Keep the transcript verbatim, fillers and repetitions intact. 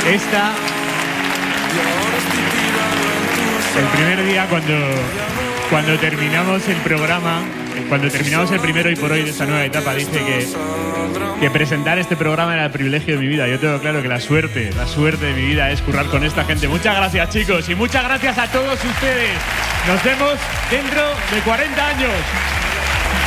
esta... El primer día cuando, cuando terminamos el programa, cuando terminamos el primero y por hoy de esta nueva etapa, dije que, que presentar este programa era el privilegio de mi vida. Yo tengo claro que la suerte, la suerte de mi vida es currar con esta gente. Muchas gracias, chicos, y muchas gracias a todos ustedes. Nos vemos dentro de cuarenta años.